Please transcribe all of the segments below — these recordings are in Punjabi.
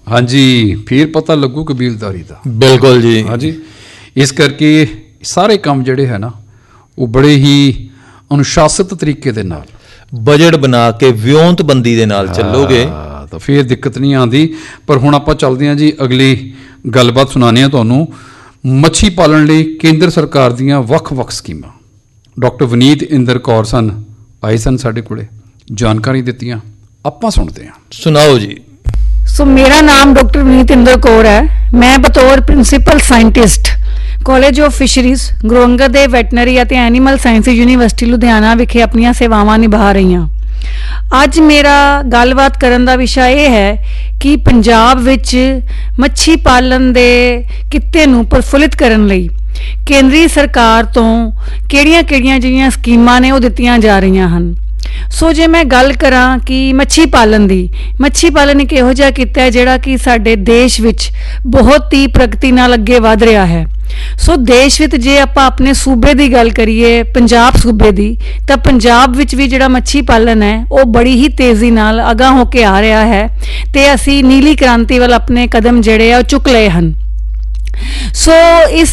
हाँ जी, फिर पता लगू कबीलदारी का। बिल्कुल जी। हाँ जी, इस करके सारे काम जिहड़े है ना वो बड़े ही अनुशासित तरीके दे नाल बजट बना के विਉਂਤਬੰਦੀ ਦੇ ਨਾਲ ਚੱਲੋਗੇ तो फिर दिक्कत नहीं आती। पर हुण आपां चलदे हां जी अगली गलबात सुनाने आ तुहानूं। मच्छी पालन लई केंद्र सरकार दीयां ਵੱਖ-ਵੱਖ स्कीमां। डॉक्टर वनीत इंदर कौर सन आए सन साडे कोले, जानकारी दित्तियां, आपां सुणदे हां। सुनाओ जी। सो मेरा नाम डॉक्टर वनीत इंदर कौर है। मैं बतौर principal scientist college of fisheries Guru Angad Dev veterinary ਅਤੇ एनीमल साइंसिस यूनीवर्सिटी लुधियाना विखे अपनी सेवावां निभा रही हाँ। ਅੱਜ ਮੇਰਾ ਗੱਲਬਾਤ ਕਰਨ ਦਾ ਵਿਸ਼ਾ ਇਹ ਹੈ ਕਿ ਪੰਜਾਬ ਵਿੱਚ ਮੱਛੀ ਪਾਲਣ ਦੇ ਕਿੱਤੇ ਨੂੰ ਪ੍ਰਫੁੱਲਿਤ ਕਰਨ ਲਈ ਕੇਂਦਰੀ ਸਰਕਾਰ ਤੋਂ ਕਿਹੜੀਆਂ-ਕਿਹੜੀਆਂ ਜਿਹੜੀਆਂ ਸਕੀਮਾਂ ਨੇ ਉਹ ਦਿੱਤੀਆਂ ਜਾ ਰਹੀਆਂ ਹਨ। ਸੋ ਜੇ ਮੈਂ ਗੱਲ ਕਰਾਂ ਕਿ ਮੱਛੀ ਪਾਲਣ ਦੀ, ਮੱਛੀ ਪਾਲਣ ਇੱਕ ਇਹੋ ਜਿਹਾ ਕਿੱਤਾ ਹੈ ਜਿਹੜਾ ਕਿ ਸਾਡੇ ਦੇਸ਼ ਵਿੱਚ ਬਹੁਤ ਹੀ ਪ੍ਰਗਤੀ ਨਾਲ ਅੱਗੇ ਵਧ ਰਿਹਾ ਹੈ। ਸੋ ਦੇਸ਼ ਵਿੱਚ ਜੇ ਆਪਾਂ ਆਪਣੇ ਸੂਬੇ ਦੀ ਗੱਲ ਕਰੀਏ, ਪੰਜਾਬ ਸੂਬੇ ਦੀ, ਤਾਂ ਪੰਜਾਬ ਵਿੱਚ ਵੀ ਜਿਹੜਾ ਮੱਛੀ ਪਾਲਣ ਹੈ ਉਹ ਬੜੀ ਹੀ ਤੇਜ਼ੀ ਨਾਲ ਅਗਾਂਹ ਹੋ ਕੇ ਆ ਰਿਹਾ ਹੈ ਤੇ ਅਸੀਂ ਨੀਲੀ ਕ੍ਰਾਂਤੀ ਵੱਲ ਆਪਣੇ ਕਦਮ ਜਿਹੜੇ ਆ ਉਹ ਚੁੱਕ ਲਏ ਹਨ। ਸੋ ਇਸ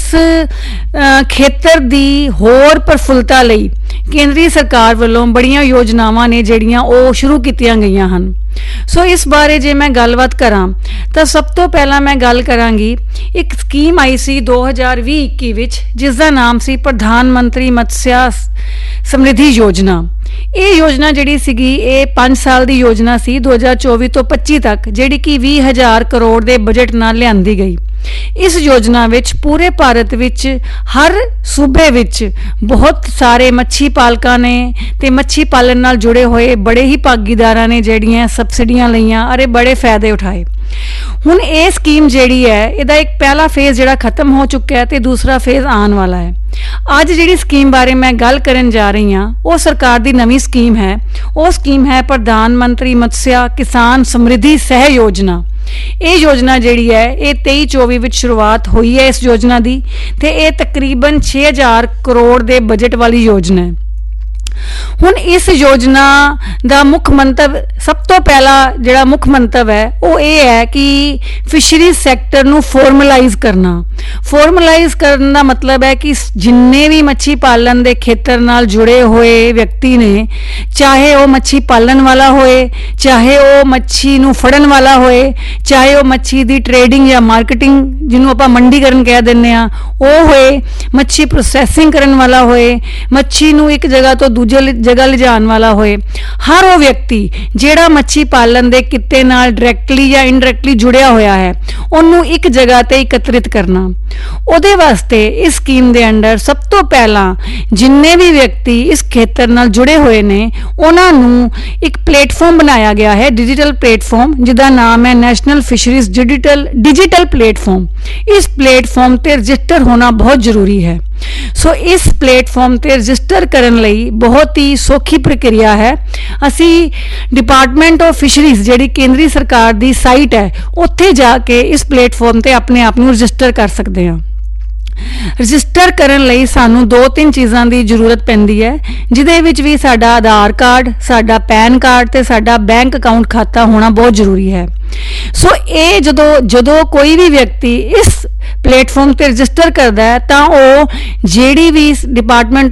ਖੇਤਰ ਦੀ ਹੋਰ ਪ੍ਰਫੁੱਲਤਾ ਲਈ ਕੇਂਦਰੀ ਸਰਕਾਰ ਵੱਲੋਂ ਬੜੀਆਂ ਯੋਜਨਾਵਾਂ ਨੇ ਜਿਹੜੀਆਂ ਉਹ ਸ਼ੁਰੂ ਕੀਤੀਆਂ ਗਈਆਂ ਹਨ। ਸੋ ਇਸ ਬਾਰੇ ਜੇ ਮੈਂ ਗੱਲਬਾਤ ਕਰਾਂ ਤਾਂ ਸਭ ਤੋਂ ਪਹਿਲਾਂ ਮੈਂ ਗੱਲ ਕਰਾਂਗੀ, ਇੱਕ ਸਕੀਮ ਆਈ ਸੀ 2020-21 ਵਿੱਚ ਜਿਸ ਦਾ ਨਾਮ ਸੀ ਪ੍ਰਧਾਨ ਮੰਤਰੀ ਮਤਸਿਆ ਸਮਰਿੱਧੀ ਯੋਜਨਾ। ਇਹ ਯੋਜਨਾ ਜਿਹੜੀ ਸੀਗੀ ਇਹ 5 ਸਾਲ ਦੀ ਯੋਜਨਾ ਸੀ 2024 ਤੋਂ 25 ਤੱਕ, ਜਿਹੜੀ ਕਿ 20,000 ਕਰੋੜ ਦੇ ਬਜਟ ਨਾਲ ਲਿਆਂਦੀ ਗਈ। ਇਸ ਯੋਜਨਾ ਵਿੱਚ ਪੂਰੇ ਭਾਰਤ ਵਿੱਚ ਹਰ ਸੂਬੇ ਵਿੱਚ ਬਹੁਤ ਸਾਰੇ ਮੱਛੀ ਪਾਲਕਾਂ ਨੇ ਤੇ ਮੱਛੀ ਪਾਲਣ ਨਾਲ ਜੁੜੇ ਹੋਏ ਬੜੇ ਹੀ ਭਾਗੀਦਾਰਾਂ ਨੇ ਜਿਹੜੀਆਂ ਸਬਸਿਡੀਆਂ ਲਈਆਂ ਅਰੇ ਬੜੇ ਫਾਇਦੇ ਉਠਾਏ। ਹੁਣ ਇਹ ਸਕੀਮ ਜਿਹੜੀ ਹੈ ਇਹਦਾ ਇੱਕ ਪਹਿਲਾ ਫੇਜ਼ ਜਿਹੜਾ ਖਤਮ ਹੋ ਚੁੱਕਿਆ ਹੈ ਤੇ ਦੂਸਰਾ ਫੇਜ਼ ਆਉਣ ਵਾਲਾ ਹੈ। ਅੱਜ ਜਿਹੜੀ ਸਕੀਮ ਬਾਰੇ ਮੈਂ ਗੱਲ ਕਰਨ ਜਾ ਰਹੀ ਹਾਂ ਉਹ ਸਰਕਾਰ ਦੀ ਨਵੀਂ ਸਕੀਮ ਹੈ। ਉਹ ਸਕੀਮ ਹੈ ਪ੍ਰਧਾਨ ਮੰਤਰੀ ਮਤਸਿਆ ਕਿਸਾਨ ਸਮਰਿੱਧੀ ਸਹਿ ਯੋਜਨਾ। ਇਹ ਯੋਜਨਾ ਜਿਹੜੀ ਹੈ ਇਹ 23-24 ਵਿੱਚ ਸ਼ੁਰੂਆਤ ਹੋਈ ਹੈ ਇਸ ਯੋਜਨਾ ਦੀ ਤੇ ਇਹ ਤਕਰੀਬਨ 6,000 ਕਰੋੜ ਦੇ ਬਜਟ ਵਾਲੀ ਯੋਜਨਾ ਹੈ। ਹੁਣ ਇਸ ਯੋਜਨਾ ਦਾ ਮੁੱਖ ਮੰਤਵ, ਸਭ ਤੋਂ ਪਹਿਲਾ ਜਿਹੜਾ ਮੁੱਖ ਮੰਤਵ ਹੈ ਉਹ ਇਹ ਹੈ ਕਿ ਫਿਸ਼ਰੀ ਸੈਕਟਰ ਨੂੰ ਫਾਰਮਲਾਈਜ਼ ਕਰਨਾ। ਫਾਰਮਲਾਈਜ਼ ਕਰਨ ਦਾ ਮਤਲਬ ਹੈ ਕਿ ਜਿੰਨੇ ਵੀ ਮੱਛੀ ਪਾਲਣ ਦੇ ਖੇਤਰ ਨਾਲ ਜੁੜੇ ਹੋਏ ਵਿਅਕਤੀ ਨੇ, ਚਾਹੇ ਉਹ ਮੱਛੀ ਪਾਲਣ ਵਾਲਾ ਹੋਏ, ਚਾਹੇ ਉਹ ਮੱਛੀ ਨੂੰ ਫੜਨ ਵਾਲਾ ਹੋਏ, ਚਾਹੇ ਉਹ ਮੱਛੀ ਦੀ ਟ੍ਰੇਡਿੰਗ ਜਾਂ ਮਾਰਕੀਟਿੰਗ ਜਿਹਨੂੰ ਆਪਾਂ ਮੰਡੀਕਰਨ ਕਹਿ ਦਿੰਦੇ ਹਾਂ ਉਹ ਹੋਏ, ਮੱਛੀ ਪ੍ਰੋਸੈਸਿੰਗ ਕਰਨ ਵਾਲਾ ਹੋਏ, ਮੱਛੀ ਨੂੰ ਇੱਕ ਜਗ੍ਹਾ ਤੋਂ ਦੂਜੀ ਜਗ੍ਹਾ ਲਿਜਾਣ ਵਾਲਾ ਹੋਏ, ਹਰ ਉਹ ਵਿਅਕਤੀ ਜਿਹੜਾ ਮੱਛੀ ਪਾਲਣ ਦੇ ਕਿੱਤੇ ਨਾਲ ਡਾਇਰੈਕਟਲੀ ਜਾਂ ਇਨਡਾਇਰੈਕਟਲੀ ਜੁੜਿਆ ਹੋਇਆ ਹੈ ਉਹਨੂੰ ਇੱਕ ਜਗ੍ਹਾ ਤੇ ਇਕੱਤਰਿਤ ਕਰਨਾ। ਉਹਦੇ ਵਾਸਤੇ ਇਸ ਸਕੀਮ ਦੇ ਅੰਡਰ ਸਭ ਤੋਂ ਪਹਿਲਾਂ ਜਿੰਨੇ ਵੀ ਵਿਅਕਤੀ ਇਸ ਖੇਤਰ ਨਾਲ ਜੁੜੇ ਹੋਏ ਨੇ ਉਹਨਾਂ ਨੂੰ ਇੱਕ ਪਲੇਟਫਾਰਮ ਬਣਾਇਆ ਗਿਆ ਹੈ, ਡਿਜੀਟਲ ਪਲੇਟਫਾਰਮ ਜਿਹਦਾ ਨਾਮ ਹੈ ਨੈਸ਼ਨਲ ਫਿਸ਼ਰੀਜ਼ ਡਿਜੀਟਲ ਪਲੇਟਫਾਰਮ। ਇਸ ਪਲੇਟਫਾਰਮ ਤੇ ਰਜਿਸਟਰ ਹੋਣਾ ਬਹੁਤ ਜ਼ਰੂਰੀ ਹੈ। ਸੋ ਇਸ ਪਲੇਟਫਾਰਮ ਤੇ ਰਜਿਸਟਰ ਕਰਨ ਲਈ ਬਹੁਤ ਹੀ ਸੌਖੀ ਪ੍ਰਕਿਰਿਆ ਹੈ। ਅਸੀਂ ਡਿਪਾਰਟਮੈਂਟ ਆਫ ਫਿਸ਼ਰੀਜ਼ ਜਿਹੜੀ ਕੇਂਦਰੀ ਸਰਕਾਰ ਦੀ ਸਾਈਟ ਹੈ ਉੱਥੇ ਜਾ ਕੇ ਇਸ ਪਲੇਟਫਾਰਮ ਤੇ ਆਪਣੇ ਆਪ ਨੂੰ ਰਜਿਸਟਰ ਕਰ ਸਕਦੇ ਹਾਂ। ਰਜਿਸਟਰ ਕਰਨ ਲਈ ਸਾਨੂੰ 2-3 ਚੀਜ਼ਾਂ ਦੀ ਜ਼ਰੂਰਤ ਪੈਂਦੀ ਹੈ, ਜਿਹਦੇ ਵਿੱਚ ਵੀ ਸਾਡਾ ਆਧਾਰ ਕਾਰਡ, ਸਾਡਾ ਪੈਨ ਕਾਰਡ ਤੇ ਸਾਡਾ ਬੈਂਕ ਅਕਾਊਂਟ ਖਾਤਾ ਹੋਣਾ ਬਹੁਤ ਜ਼ਰੂਰੀ ਹੈ। ਸੋ ਇਹ ਜਦੋਂ ਕੋਈ ਵੀ ਵਿਅਕਤੀ ਇਸ ਪਲੇਟਫਾਰਮ ਤੇ ਰਜਿਸਟਰ ਕਰਦਾ ਹੈ ਤਾਂ ਉਹ ਜਿਹੜੀ ਵੀ ਡਿਪਾਰਟਮੈਂਟ